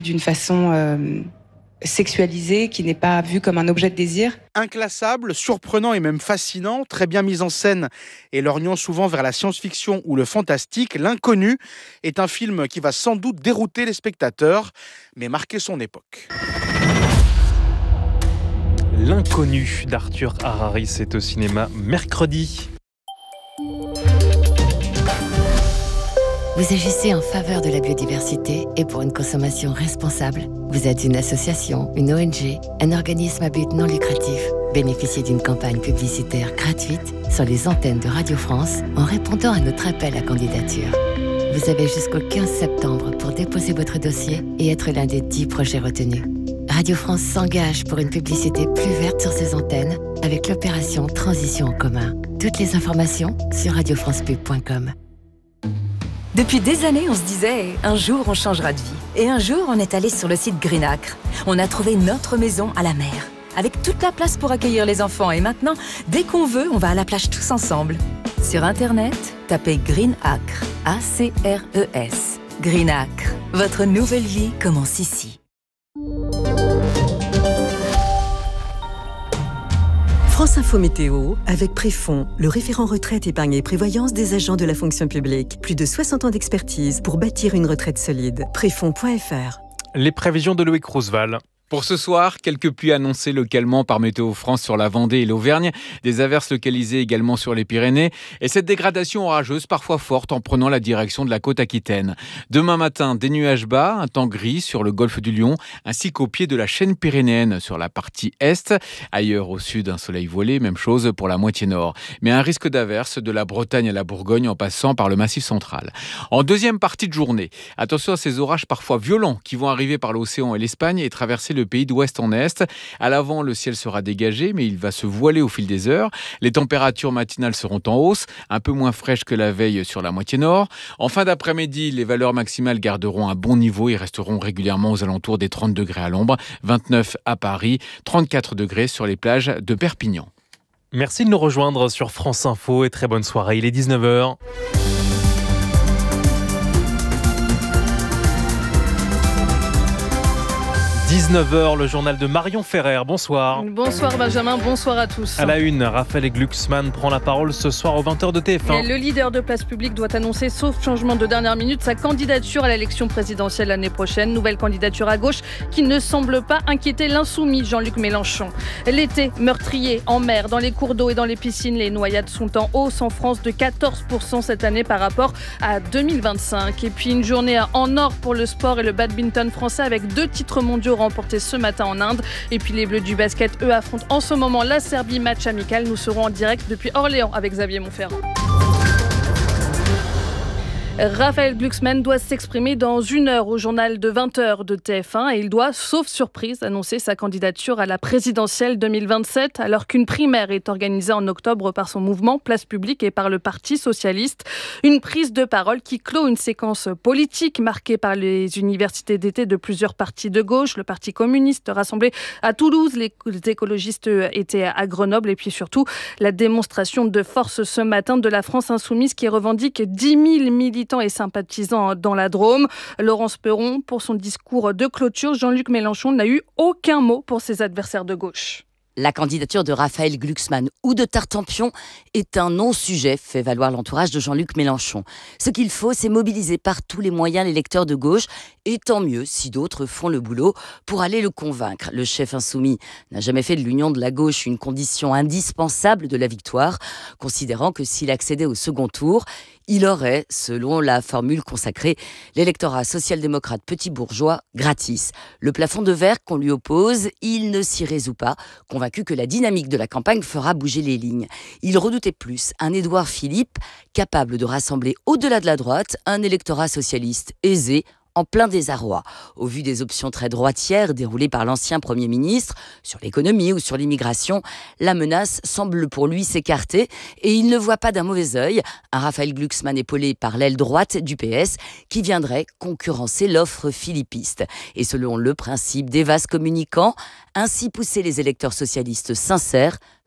d'une façon sexualisée, qui n'est pas vue comme un objet de désir. Inclassable, surprenant et même fascinant, très bien mis en scène et lorgnant souvent vers la science-fiction ou le fantastique, L'Inconnu est un film qui va sans doute dérouter les spectateurs, mais marquer son époque. L'Inconnu d'Arthur Harari, c'est au cinéma mercredi. Vous agissez en faveur de la biodiversité et pour une consommation responsable. Vous êtes une association, une ONG, un organisme à but non lucratif. Bénéficiez d'une campagne publicitaire gratuite sur les antennes de Radio France en répondant à notre appel à candidature. Vous avez jusqu'au 15 septembre pour déposer votre dossier et être l'un des 10 projets retenus. Radio France s'engage pour une publicité plus verte sur ses antennes avec l'opération Transition en commun. Toutes les informations sur radiofrancepub.com. Depuis des années, on se disait « un jour, on changera de vie ». Et un jour, on est allé sur le site Greenacre. On a trouvé notre maison à la mer, avec toute la place pour accueillir les enfants. Et maintenant, dès qu'on veut, on va à la plage tous ensemble. Sur Internet, tapez Greenacre, A-C-R-E-S. Greenacre, votre nouvelle vie commence ici. France Info Météo, avec Préfond, le référent retraite, épargne et prévoyance des agents de la fonction publique. Plus de 60 ans d'expertise pour bâtir une retraite solide. Préfond.fr. Les prévisions de Loïc Roosevelt. Pour ce soir, quelques pluies annoncées localement par Météo France sur la Vendée et l'Auvergne, des averses localisées également sur les Pyrénées, et cette dégradation orageuse parfois forte en prenant la direction de la côte aquitaine. Demain matin, des nuages bas, un temps gris sur le golfe du Lion, ainsi qu'au pied de la chaîne pyrénéenne sur la partie est. Ailleurs au sud, un soleil voilé, même chose pour la moitié nord. Mais un risque d'averse de la Bretagne à la Bourgogne en passant par le Massif central. En deuxième partie de journée, attention à ces orages parfois violents qui vont arriver par l'océan et l'Espagne et traverser le pays d'ouest en est. À l'avant, le ciel sera dégagé, mais il va se voiler au fil des heures. Les températures matinales seront en hausse, un peu moins fraîches que la veille sur la moitié nord. En fin d'après-midi, les valeurs maximales garderont un bon niveau et resteront régulièrement aux alentours des 30 degrés à l'ombre, 29 à Paris, 34 degrés sur les plages de Perpignan. Merci de nous rejoindre sur France Info et très bonne soirée. Il est 19h. 19h, le journal de Marion Ferrer. Bonsoir. Bonsoir Benjamin, bonsoir à tous. À la une, Raphaël Glucksmann prend la parole ce soir aux 20h de TF1. Et le leader de Place Publique doit annoncer, sauf changement de dernière minute, sa candidature à l'élection présidentielle l'année prochaine. Nouvelle candidature à gauche qui ne semble pas inquiéter l'insoumis Jean-Luc Mélenchon. L'été meurtrier en mer, dans les cours d'eau et dans les piscines, les noyades sont en hausse en France de 14% cette année par rapport à 2025. Et puis une journée en or pour le sport et le badminton français avec 2 titres mondiaux remporté ce matin en Inde. Et puis les Bleus du basket, eux, affrontent en ce moment la Serbie, match amical. Nous serons en direct depuis Orléans avec Xavier Monferrand. Raphaël Glucksmann doit s'exprimer dans 1 heure au journal de 20h de TF1 et il doit, sauf surprise, annoncer sa candidature à la présidentielle 2027 alors qu'une primaire est organisée en octobre par son mouvement Place Publique et par le Parti Socialiste. Une prise de parole qui clôt une séquence politique marquée par les universités d'été de plusieurs partis de gauche, le Parti communiste rassemblé à Toulouse, les écologistes étaient à Grenoble et puis surtout la démonstration de force ce matin de la France insoumise qui revendique 10 000 militants et sympathisants dans la Drôme. Laurence Perron, pour son discours de clôture, Jean-Luc Mélenchon n'a eu aucun mot pour ses adversaires de gauche. La candidature de Raphaël Glucksmann ou de Tartampion est un non-sujet, fait valoir l'entourage de Jean-Luc Mélenchon. Ce qu'il faut, c'est mobiliser par tous les moyens l'électeur de gauche, et tant mieux si d'autres font le boulot pour aller le convaincre. Le chef insoumis n'a jamais fait de l'union de la gauche une condition indispensable de la victoire, considérant que s'il accédait au second tour, il aurait, selon la formule consacrée, l'électorat social-démocrate petit bourgeois gratis. Le plafond de verre qu'on lui oppose, il ne s'y résout pas, convaincu que la dynamique de la campagne fera bouger les lignes. Il redoutait plus un Édouard Philippe capable de rassembler au-delà de la droite un électorat socialiste aisé, en plein désarroi. Au vu des options très droitières déroulées par l'ancien Premier ministre sur l'économie ou sur l'immigration, la menace semble pour lui s'écarter et il ne voit pas d'un mauvais œil un Raphaël Glucksmann épaulé par l'aile droite du PS qui viendrait concurrencer l'offre philippiste. Et selon le principe des vases communicants, ainsi pousser les électeurs socialistes sincères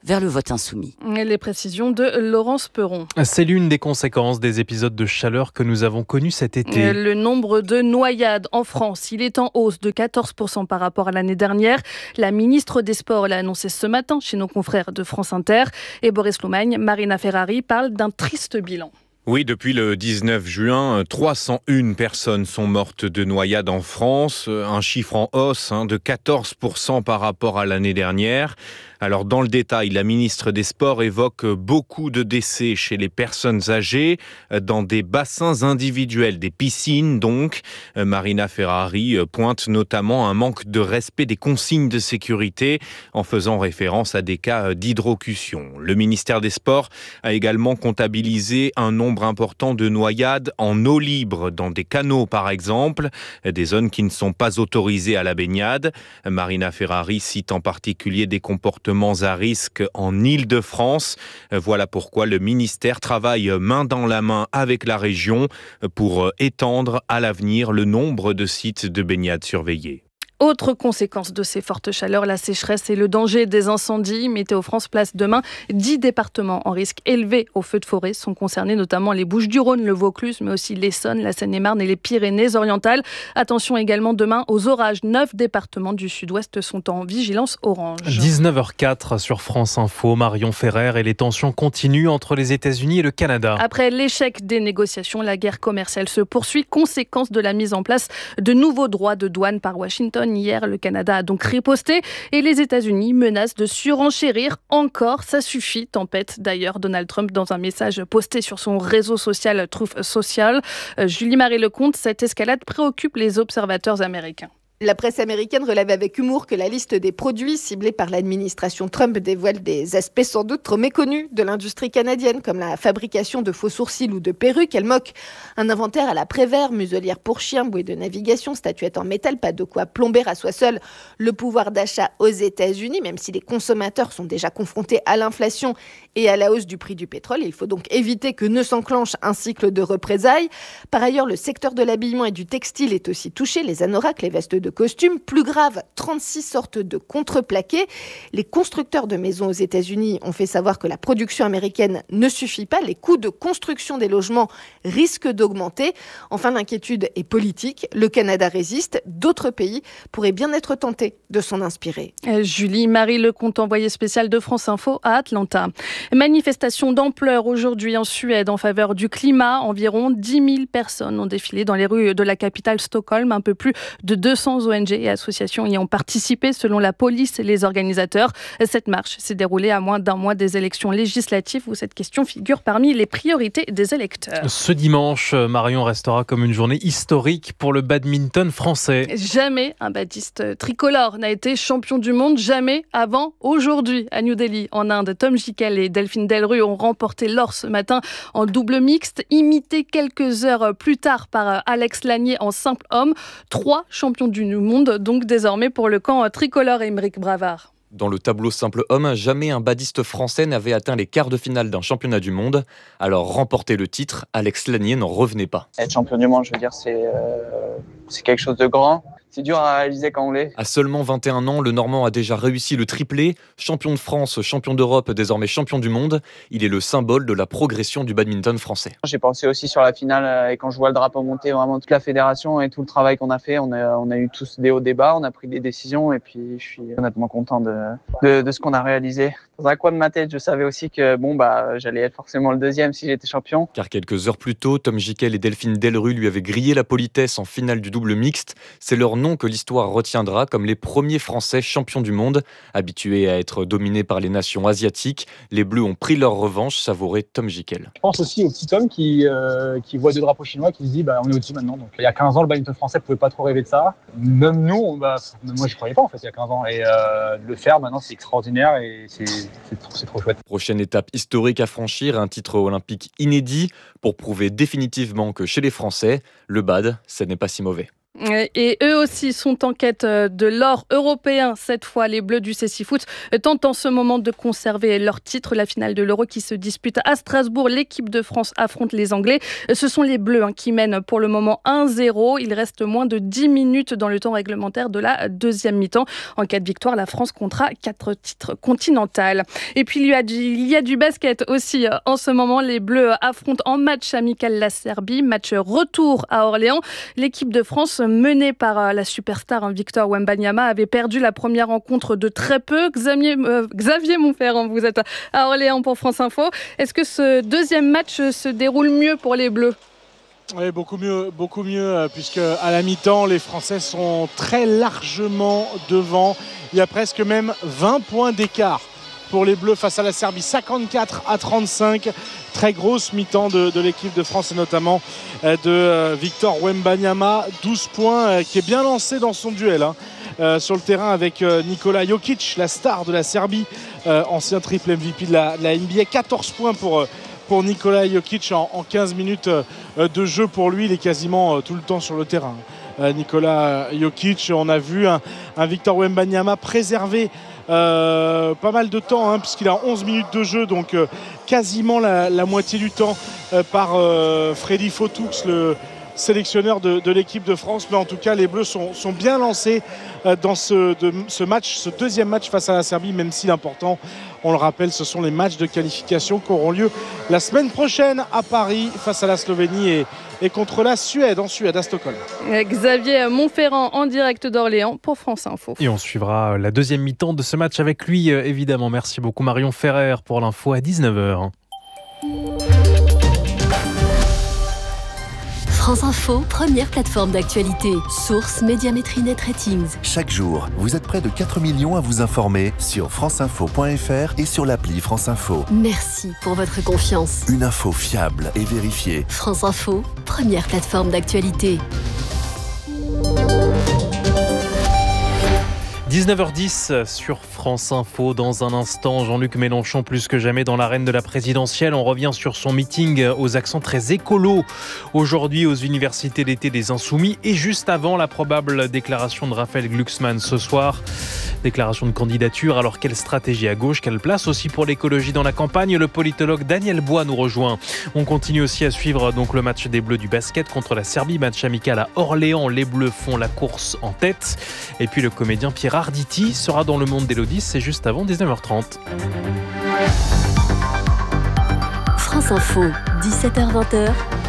vers le vote insoumis. Et les précisions de Laurence Perron. C'est l'une des conséquences des épisodes de chaleur que nous avons connus cet été. Le nombre de noyades en France, il est en hausse de 14% par rapport à l'année dernière. La ministre des Sports l'a annoncé ce matin chez nos confrères de France Inter. Et Boris Loumagne, Marina Ferrari parle d'un triste bilan. Oui, depuis le 19 juin, 301 personnes sont mortes de noyade en France, un chiffre en hausse de 14% par rapport à l'année dernière. Alors dans le détail, la ministre des Sports évoque beaucoup de décès chez les personnes âgées dans des bassins individuels, des piscines donc. Marina Ferrari pointe notamment un manque de respect des consignes de sécurité en faisant référence à des cas d'hydrocution. Le ministère des Sports a également comptabilisé un nombre important de noyades en eau libre, dans des canaux par exemple, des zones qui ne sont pas autorisées à la baignade. Marina Ferrari cite en particulier des comportements à risque en Île-de-France. Voilà pourquoi le ministère travaille main dans la main avec la région pour étendre à l'avenir le nombre de sites de baignade surveillés. Autre conséquence de ces fortes chaleurs, la sécheresse et le danger des incendies. Météo France place demain 10 départements en risque élevé aux feux de forêt. Sont concernés notamment les Bouches-du-Rhône, le Vaucluse, mais aussi l'Essonne, la Seine-et-Marne et les Pyrénées-Orientales. Attention également demain aux orages. 9 départements du sud-ouest sont en vigilance orange. 19h04 sur France Info, Marion Ferrer, et les tensions continuent entre les États-Unis et le Canada. Après l'échec des négociations, la guerre commerciale se poursuit. Conséquence de la mise en place de nouveaux droits de douane par Washington. Hier, le Canada a donc riposté et les États-Unis menacent de surenchérir encore. Ça suffit, tempête d'ailleurs Donald Trump dans un message posté sur son réseau social Truth Social. Julie-Marie Lecomte, cette escalade préoccupe les observateurs américains. La presse américaine relève avec humour que la liste des produits ciblés par l'administration Trump dévoile des aspects sans doute trop méconnus de l'industrie canadienne, comme la fabrication de faux sourcils ou de perruques. Elle moque un inventaire à la Prévert, muselière pour chiens, bouée de navigation, statuette en métal, pas de quoi plomber à soi seul le pouvoir d'achat aux États-Unis, même si les consommateurs sont déjà confrontés à l'inflation et à la hausse du prix du pétrole. Il faut donc éviter que ne s'enclenche un cycle de représailles. Par ailleurs, le secteur de l'habillement et du textile est aussi touché. Les anoraks, les vestes de costumes. Plus grave, 36 sortes de contreplaqués. Les constructeurs de maisons aux États-Unis ont fait savoir que la production américaine ne suffit pas. Les coûts de construction des logements risquent d'augmenter. Enfin, l'inquiétude est politique. Le Canada résiste. D'autres pays pourraient bien être tentés de s'en inspirer. Julie-Marie Lecomte, envoyée spéciale de France Info à Atlanta. Manifestation d'ampleur aujourd'hui en Suède en faveur du climat. Environ 10 000 personnes ont défilé dans les rues de la capitale Stockholm. Un peu plus de 200 ONG et associations y ont participé selon la police et les organisateurs. Cette marche s'est déroulée à moins d'un mois des élections législatives où cette question figure parmi les priorités des électeurs. Ce dimanche, Marion, restera comme une journée historique pour le badminton français. Jamais un badiste tricolore n'a été champion du monde, jamais avant aujourd'hui. À New Delhi, en Inde, Tom Jikel et Delphine Delru ont remporté l'or ce matin en double mixte, imité quelques heures plus tard par Alex Lanier en simple homme. 3 champions du monde, donc désormais pour le camp tricolore. Émeric Bravard. Dans le tableau simple homme, jamais un badiste français n'avait atteint les quarts de finale d'un championnat du monde. Alors remporter le titre, Alex Lanier n'en revenait pas. Être champion du monde, je veux dire, c'est quelque chose de grand. C'est dur à réaliser quand on l'est. À seulement 21 ans, le Normand a déjà réussi le triplé. Champion de France, champion d'Europe, désormais champion du monde. Il est le symbole de la progression du badminton français. J'ai pensé aussi sur la finale et quand je vois le drapeau monter, vraiment toute la fédération et tout le travail qu'on a fait, on a eu tous des hauts débats, on a pris des décisions et puis je suis honnêtement content de ce qu'on a réalisé. Dans un coin de ma tête, je savais aussi que j'allais être forcément le deuxième si j'étais champion. Car quelques heures plus tôt, Tom Jikel et Delphine Delru lui avaient grillé la politesse en finale du double mixte. C'est leur nom que l'histoire retiendra comme les premiers Français champions du monde. Habitués à être dominés par les nations asiatiques, les Bleus ont pris leur revanche, savourait Tom Jikel. Je pense aussi au petit Tom qui voit 2 drapeaux chinois qui se dit on est au-dessus maintenant. Donc, il y a 15 ans, le badminton français ne pouvait pas trop rêver de ça. Même nous, moi je ne croyais pas en fait il y a 15 ans. Et de le faire maintenant, c'est extraordinaire et c'est trop chouette. Prochaine étape historique à franchir, un titre olympique inédit pour prouver définitivement que chez les Français, le bad, ça n'est pas si mauvais. Et eux aussi sont en quête de l'or européen. Cette fois, les Bleus du CC Foot tentent en ce moment de conserver leur titre. La finale de l'Euro qui se dispute à Strasbourg. L'équipe de France affronte les Anglais. Ce sont les Bleus qui mènent pour le moment 1-0. Il reste moins de 10 minutes dans le temps réglementaire de la deuxième mi-temps. En cas de victoire, la France comptera 4 titres continentaux. Et puis il y a du basket aussi. En ce moment, les Bleus affrontent en match amical la Serbie. Match retour à Orléans. L'équipe de France, menée par la superstar Victor Wembanyama, avait perdu la première rencontre de très peu. Xavier Monferrand, vous êtes à Orléans pour France Info. Est-ce que ce deuxième match se déroule mieux pour les Bleus ? Oui, beaucoup mieux, puisque à la mi-temps, les Français sont très largement devant. Il y a presque même 20 points d'écart pour les Bleus face à la Serbie, 54-35. Très grosse mi-temps de l'équipe de France et notamment de Victor Wembanyama. 12 points qui est bien lancé dans son duel sur le terrain avec Nikola Jokic, la star de la Serbie, ancien triple MVP de la NBA. 14 points pour Nikola Jokic en 15 minutes de jeu pour lui. Il est quasiment tout le temps sur le terrain. Nikola Jokic, on a vu un Victor Wembanyama préservé pas mal de temps puisqu'il a 11 minutes de jeu, donc quasiment la moitié du temps par Freddy Fotoux, le sélectionneur de l'équipe de France. Mais en tout cas, les Bleus sont bien lancés dans ce match, ce deuxième match face à la Serbie, même si l'important, on le rappelle, ce sont les matchs de qualification qui auront lieu la semaine prochaine à Paris face à la Slovénie et contre la Suède, à Stockholm. Xavier Monferrand en direct d'Orléans pour France Info. Et on suivra la deuxième mi-temps de ce match avec lui, évidemment. Merci beaucoup Marion Ferrer pour l'info à 19h. France Info, première plateforme d'actualité. Source Médiamétrie Net Ratings. Chaque jour, vous êtes près de 4 millions à vous informer sur franceinfo.fr et sur l'appli France Info. Merci pour votre confiance. Une info fiable et vérifiée. France Info, première plateforme d'actualité. 19h10 sur France Info. Dans un instant, Jean-Luc Mélenchon, plus que jamais dans l'arène de la présidentielle. On revient sur son meeting aux accents très écolos. Aujourd'hui, aux universités d'été des Insoumis. Et juste avant, la probable déclaration de Raphaël Glucksmann ce soir. Déclaration de candidature. Alors, quelle stratégie à gauche? Quelle place aussi pour l'écologie dans la campagne? Le politologue Daniel Bois nous rejoint. On continue aussi à suivre donc le match des Bleus du basket contre la Serbie. Match amical à Orléans. Les Bleus font la course en tête. Et puis le comédien Pierre Arditi sera dans le monde d'Élodie, c'est juste avant 19h30. France Info, 17h-20h.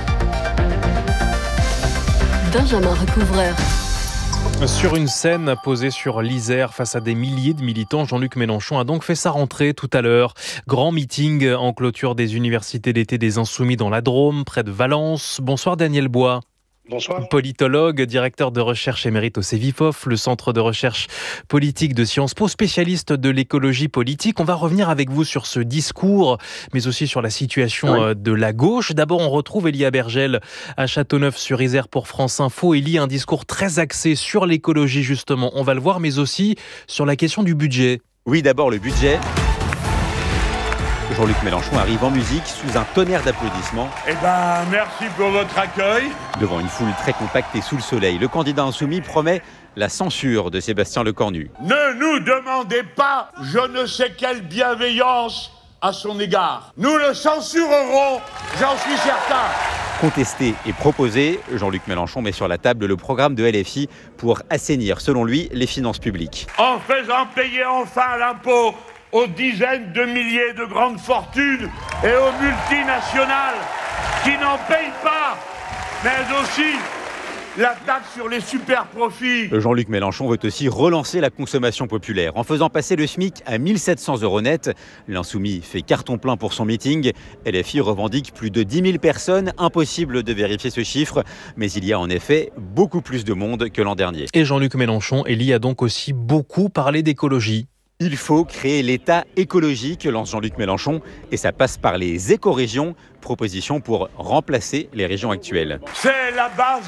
Benjamin Recouvreur. Sur une scène posée sur l'Isère face à des milliers de militants, Jean-Luc Mélenchon a donc fait sa rentrée tout à l'heure. Grand meeting en clôture des universités d'été des Insoumis dans la Drôme, près de Valence. Bonsoir Daniel Bois. Bonsoir. Politologue, directeur de recherche émérite au CEVIFOF, le centre de recherche politique de Sciences Po, spécialiste de l'écologie politique. On va revenir avec vous sur ce discours, mais aussi sur la situation de la gauche. D'abord, on retrouve Elia Bergel à Châteauneuf-sur-Isère pour France Info. Elie, un discours très axé sur l'écologie, justement. On va le voir, mais aussi sur la question du budget. Oui, d'abord le budget. Jean-Luc Mélenchon arrive en musique sous un tonnerre d'applaudissements. Merci pour votre accueil. Devant une foule très compacte et sous le soleil, le candidat insoumis promet la censure de Sébastien Lecornu. Ne nous demandez pas je ne sais quelle bienveillance à son égard. Nous le censurerons, j'en suis certain. Contesté et proposé, Jean-Luc Mélenchon met sur la table le programme de LFI pour assainir, selon lui, les finances publiques. En faisant payer enfin l'impôt aux dizaines de milliers de grandes fortunes et aux multinationales qui n'en payent pas, mais aussi la taxe sur les super profits. Jean-Luc Mélenchon veut aussi relancer la consommation populaire en faisant passer le SMIC à 1 700 € net. L'insoumis fait carton plein pour son meeting. LFI revendique plus de 10 000 personnes. Impossible de vérifier ce chiffre, mais il y a en effet beaucoup plus de monde que l'an dernier. Et Jean-Luc Mélenchon, Elie, a donc aussi beaucoup parlé d'écologie. Il faut créer l'État écologique, lance Jean-Luc Mélenchon, et ça passe par les écorégions, proposition pour remplacer les régions actuelles. C'est la base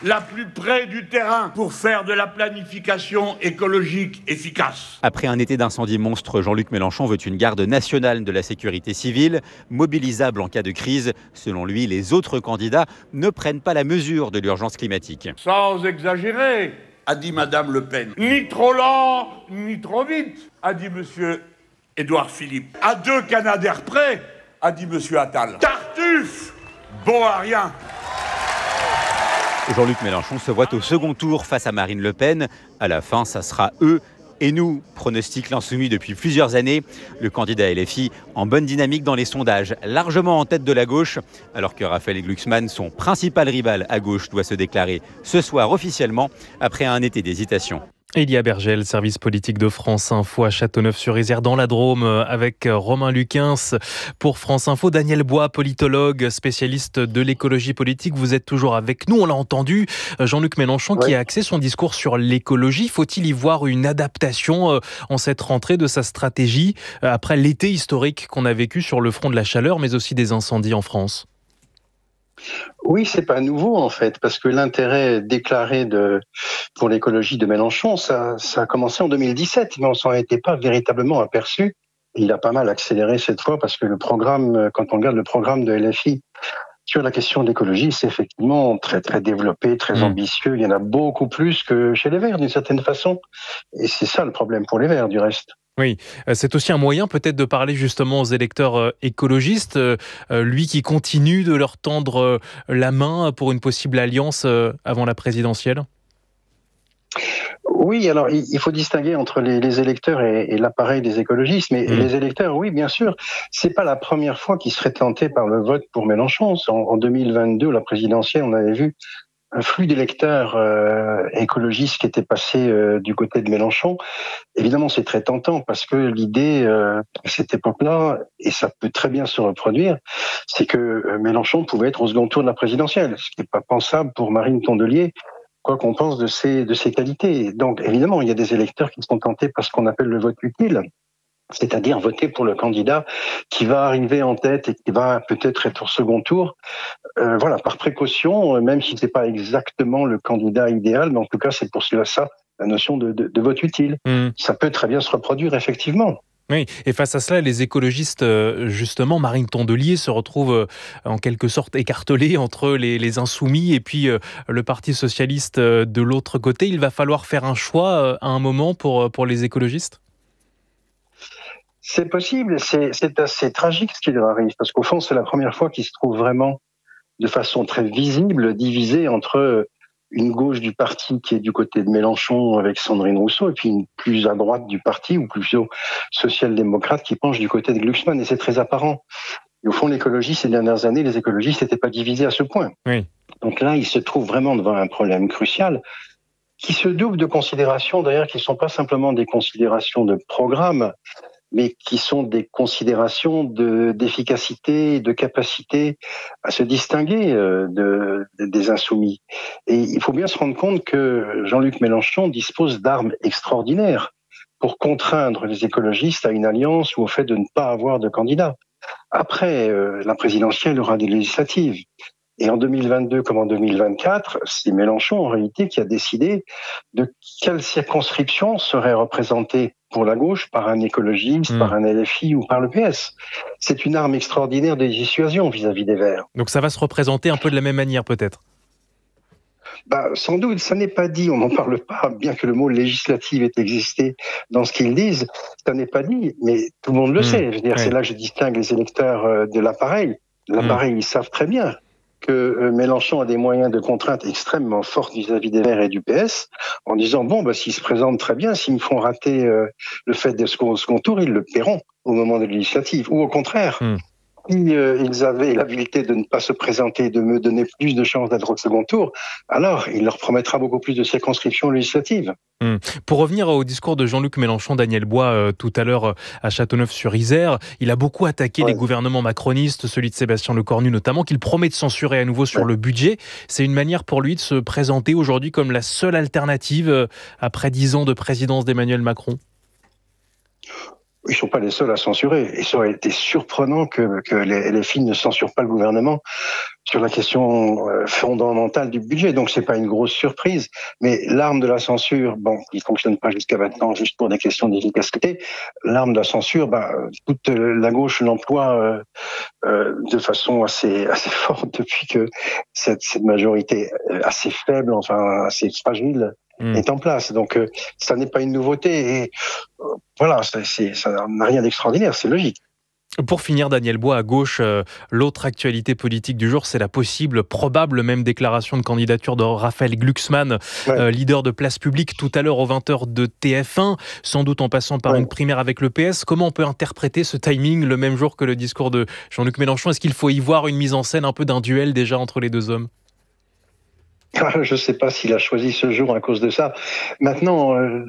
la plus près du terrain pour faire de la planification écologique efficace. Après un été d'incendie monstre, Jean-Luc Mélenchon veut une garde nationale de la sécurité civile, mobilisable en cas de crise. Selon lui, les autres candidats ne prennent pas la mesure de l'urgence climatique. Sans exagérer, a dit Madame Le Pen. Ni trop lent, ni trop vite, a dit Monsieur Édouard Philippe. À 2 Canadair près, a dit Monsieur Attal. Tartuffe, bon à rien. Jean-Luc Mélenchon se voit au second tour face à Marine Le Pen. À la fin, ça sera eux et nous, pronostique l'Insoumis depuis plusieurs années. Le candidat LFI en bonne dynamique dans les sondages, largement en tête de la gauche, alors que Raphaël Glucksmann, son principal rival à gauche, doit se déclarer ce soir officiellement après un été d'hésitation. Elia Bergel, service politique de France Info à Châteauneuf-sur-Isère dans la Drôme avec Romain Luquins. Pour France Info, Daniel Bois, politologue, spécialiste de l'écologie politique. Vous êtes toujours avec nous, on l'a entendu. Jean-Luc Mélenchon qui a axé son discours sur l'écologie. Faut-il y voir une adaptation en cette rentrée de sa stratégie après l'été historique qu'on a vécu sur le front de la chaleur mais aussi des incendies en France ? Oui, c'est pas nouveau en fait, parce que l'intérêt déclaré pour l'écologie de Mélenchon, ça a commencé en 2017, mais on s'en était pas véritablement aperçu. Il a pas mal accéléré cette fois, parce que le programme, quand on regarde le programme de LFI sur la question d'écologie, c'est effectivement très très développé, très ambitieux. Il y en a beaucoup plus que chez les Verts d'une certaine façon, et c'est ça le problème pour les Verts du reste. Oui, c'est aussi un moyen peut-être de parler justement aux électeurs écologistes, lui qui continue de leur tendre la main pour une possible alliance avant la présidentielle. Oui, alors il faut distinguer entre les électeurs et l'appareil des écologistes, mais les électeurs, oui, bien sûr, c'est pas la première fois qu'ils seraient tentés par le vote pour Mélenchon. En 2022, la présidentielle, on avait vu un flux d'électeurs écologistes qui était passé du côté de Mélenchon. Évidemment, c'est très tentant parce que l'idée à cette époque-là, et ça peut très bien se reproduire, c'est que Mélenchon pouvait être au second tour de la présidentielle, ce qui n'est pas pensable pour Marine Tondelier, quoi qu'on pense de ses qualités. Donc, évidemment, il y a des électeurs qui sont tentés par ce qu'on appelle le vote utile, c'est-à-dire voter pour le candidat qui va arriver en tête et qui va peut-être être au second tour, voilà, par précaution, même si c'est pas exactement le candidat idéal, mais en tout cas, c'est pour cela ça, la notion de vote utile. Ça peut très bien se reproduire, effectivement. Oui, et face à cela, les écologistes, justement, Marine Tondelier se retrouve en quelque sorte écartelée entre les insoumis et puis le Parti socialiste de l'autre côté. Il va falloir faire un choix à un moment pour les écologistes ? C'est possible, c'est assez tragique ce qui leur arrive, parce qu'au fond, c'est la première fois qu'ils se trouvent vraiment de façon très visible divisés entre une gauche du parti qui est du côté de Mélenchon avec Sandrine Rousseau, et puis une plus à droite du parti, ou plutôt social-démocrate, qui penche du côté de Glucksmann, et c'est très apparent. Et au fond, l'écologie, ces dernières années, les écologistes n'étaient pas divisés à ce point. Oui. Donc là, ils se trouvent vraiment devant un problème crucial, qui se double de considérations, d'ailleurs, qui ne sont pas simplement des considérations de programme, mais qui sont des considérations d'efficacité, de capacité à se distinguer des insoumis. Et il faut bien se rendre compte que Jean-Luc Mélenchon dispose d'armes extraordinaires pour contraindre les écologistes à une alliance ou au fait de ne pas avoir de candidat. Après, la présidentielle aura des législatives. Et en 2022 comme en 2024, c'est Mélenchon en réalité qui a décidé de quelle circonscription serait représentée pour la gauche par un écologiste, par un LFI ou par le PS. C'est une arme extraordinaire de dissuasion vis-à-vis des Verts. Donc ça va se représenter un peu de la même manière peut-être ? Sans doute, ça n'est pas dit, on n'en parle pas, bien que le mot législative ait existé dans ce qu'ils disent, ça n'est pas dit, mais tout le monde le sait. Je veux dire, c'est là que je distingue les électeurs de l'appareil. L'appareil, ils savent très bien que Mélenchon a des moyens de contrainte extrêmement forts vis-à-vis des Verts et du PS, en disant, s'ils se présentent très bien, s'ils me font rater le fait d'être au second tour, ils le paieront au moment des législatives. Ou au contraire, si ils avaient l'habilité de ne pas se présenter, de me donner plus de chances d'être au second tour, alors il leur promettra beaucoup plus de circonscriptions législatives. Pour revenir au discours de Jean-Luc Mélenchon, Daniel Bois, tout à l'heure à Châteauneuf-sur-Isère, il a beaucoup attaqué les gouvernements macronistes, celui de Sébastien Lecornu notamment, qu'il promet de censurer à nouveau sur le budget. C'est une manière pour lui de se présenter aujourd'hui comme la seule alternative après 10 ans de présidence d'Emmanuel Macron ? Ils ne sont pas les seuls à censurer. Et ça aurait été surprenant que les LFI ne censurent pas le gouvernement sur la question fondamentale du budget. Donc, c'est pas une grosse surprise. Mais l'arme de la censure, il fonctionne pas jusqu'à maintenant juste pour des questions d'efficacité. L'arme de la censure, toute la gauche l'emploie de façon assez forte depuis que cette majorité assez faible, assez fragile, est en place. Donc, ça n'est pas une nouveauté. Et voilà, ça n'a rien d'extraordinaire, c'est logique. Pour finir, Daniel Bois, à gauche, l'autre actualité politique du jour, c'est la probable même déclaration de candidature de Raphaël Glucksmann, leader de Place Publique, tout à l'heure aux 20h de TF1, sans doute en passant par une primaire avec le PS. Comment on peut interpréter ce timing le même jour que le discours de Jean-Luc Mélenchon ? Est-ce qu'il faut y voir une mise en scène un peu d'un duel déjà entre les deux hommes ? Je ne sais pas s'il a choisi ce jour à cause de ça. Maintenant,